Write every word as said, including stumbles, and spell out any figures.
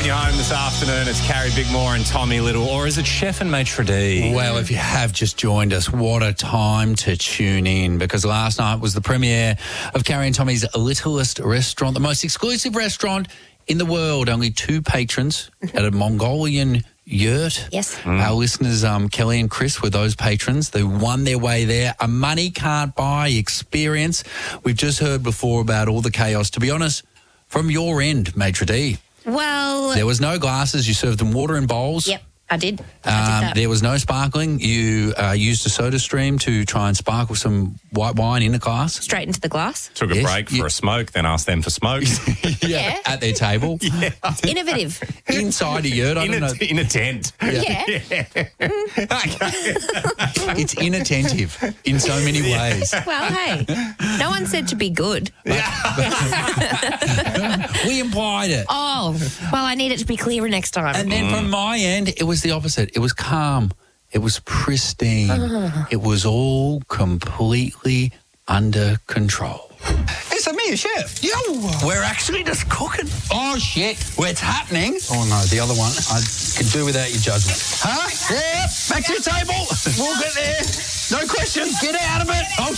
you home this afternoon. It's Carrie Bigmore and Tommy Little, or is it Chef and Maitre D? Well, if you have just joined us, what a time to tune in, because last night was the premiere of Carrie and Tommy's Littlest Restaurant, the most exclusive restaurant in the world. Only two patrons at a Mongolian yurt. Yes. Mm. Our listeners, um, Kelly and Chris, were those patrons. They won their way there. A money can't buy experience. We've just heard before about all the chaos. To be honest, from your end, Maitre D, Well, there was no glasses. You served them water in bowls. yep, I did. I Um, did that. there was no sparkling. You uh, used a soda stream to try and sparkle some white wine in a glass. Straight into the glass. Took a Yes, break for you- a smoke, then asked them for smokes. Yeah. At their table. Innovative. Inside a yurt. I in, don't know. a, in a tent. Yeah. It's inattentive in so many ways. Well, hey, no one said to be good. We implied it. Oh, well, I need it to be clearer next time. And then from my end, it was the opposite. It was calm. It was pristine. It was all completely under control. It's a me, a chef. Yo! We're actually just cooking. Oh, shit. Well, it's happening. Oh, no, the other one. I could do without your judgment. Huh? Yeah, back to your table. We'll get there. No questions. Get out of it. I'll